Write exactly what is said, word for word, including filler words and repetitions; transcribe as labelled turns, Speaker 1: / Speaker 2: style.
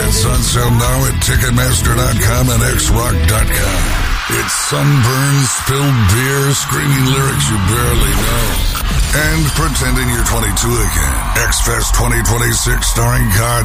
Speaker 1: Tickets on sale now at Ticketmaster dot com and X Rock dot com. It's sunburn, spilled beer, screaming lyrics you barely know, and pretending you're twenty-two again. X-Fest twenty twenty-six starring God